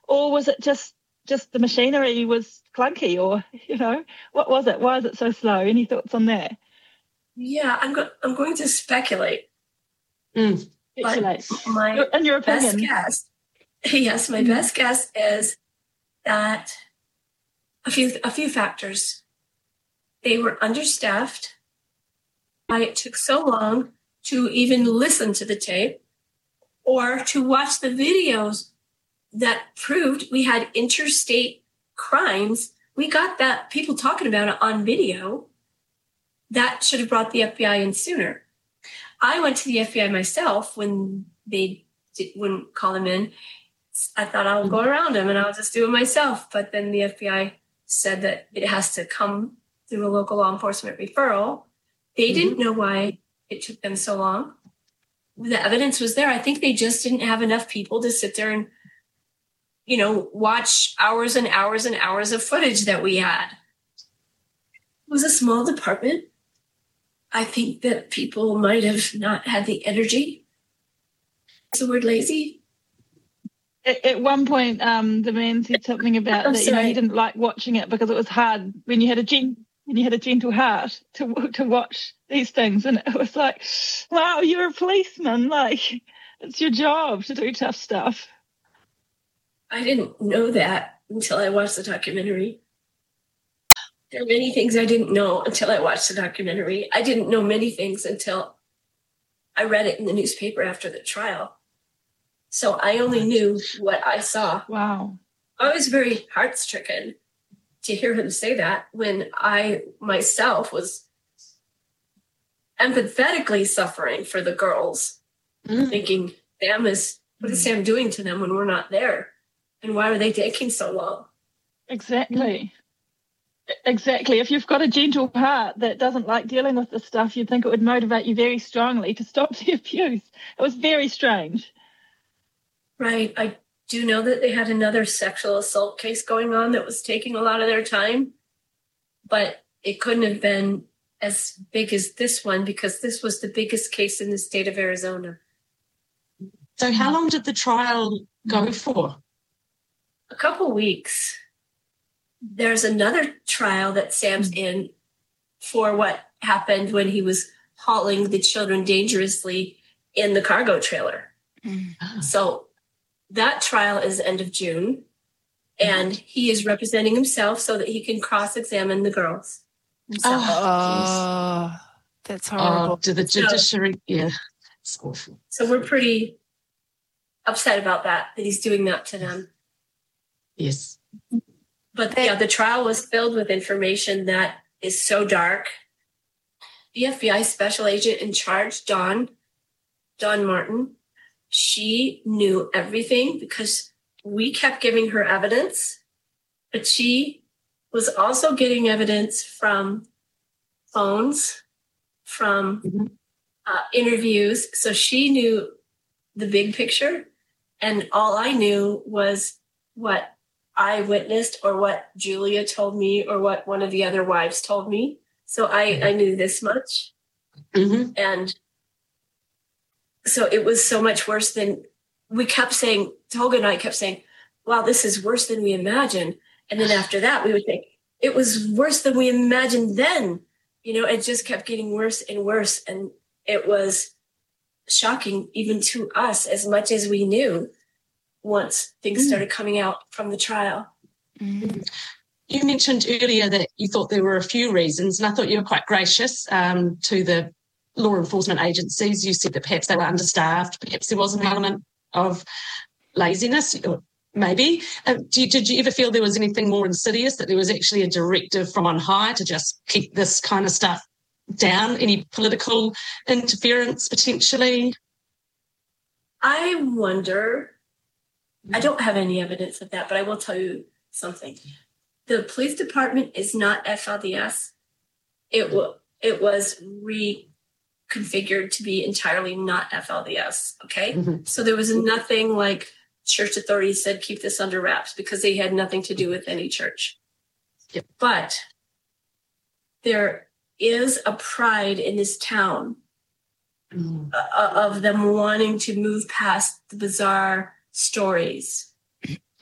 or was it just the machinery was clunky, or what was it? Why is it so slow? Any thoughts on that? Yeah, I'm going to speculate. Speculate. My in your opinion. Best guess, yes, my best guess is that a few factors. They were understaffed. Why it took so long to even listen to the tape or to watch the videos that proved we had interstate crimes. We got that, people talking about it on video. That should have brought the FBI in sooner. I went to the FBI myself when they wouldn't call them in. I thought I'll go around them and I'll just do it myself. But then the FBI said that it has to come through a local law enforcement referral. They didn't know why it took them so long. The evidence was there. I think they just didn't have enough people to sit there and, watch hours and hours and hours of footage that we had. It was a small department. I think that people might have not had the energy. Is the word lazy? At one point, the man said something about that. He didn't like watching it because it was hard when you had a gentle heart to watch these things, and it was like, wow, you're a policeman. Like, it's your job to do tough stuff. I didn't know that until I watched the documentary. There are many things I didn't know until I watched the documentary. I didn't know many things until I read it in the newspaper after the trial. So I only knew what I saw. Wow. I was very heart-stricken to hear him say that when I myself was empathetically suffering for the girls, thinking, what is Sam doing to them when we're not there? And why are they taking so long? Exactly. Exactly. If you've got a gentle heart that doesn't like dealing with this stuff, you'd think it would motivate you very strongly to stop the abuse. It was very strange. Right. I do know that they had another sexual assault case going on that was taking a lot of their time, but it couldn't have been as big as this one because this was the biggest case in the state of Arizona. So how long did the trial go for? A couple weeks. There's another trial that Sam's in for what happened when he was hauling the children dangerously in the cargo trailer. So that trial is end of June, and he is representing himself so that he can cross-examine the girls. Oh, that's horrible. To the judiciary, yeah. It's awful. So we're pretty upset about that he's doing that to them. Yes. But the trial was filled with information that is so dark. The FBI special agent in charge, Dawn Martin, she knew everything because we kept giving her evidence, but she was also getting evidence from phones, from interviews. So she knew the big picture, and all I knew was what I witnessed or what Julia told me or what one of the other wives told me. So I knew this much. And so it was so much worse than we kept saying. Tolga and I kept saying, wow, this is worse than we imagined. And then after that, we would think it was worse than we imagined then. It just kept getting worse and worse. And it was shocking even to us as much as we knew once things started coming out from the trial. You mentioned earlier that you thought there were a few reasons, and I thought you were quite gracious to the law enforcement agencies. You said that perhaps they were understaffed, perhaps there was an element of laziness, or maybe. Did you ever feel there was anything more insidious, that there was actually a directive from on high to just keep this kind of stuff down? Any political interference potentially? I wonder. I don't have any evidence of that, but I will tell you something. The police department is not FLDS. It was reconfigured to be entirely not FLDS, okay? So there was nothing like church authorities said, keep this under wraps, because they had nothing to do with any church. Yep. But there is a pride in this town of them wanting to move past the bizarre stories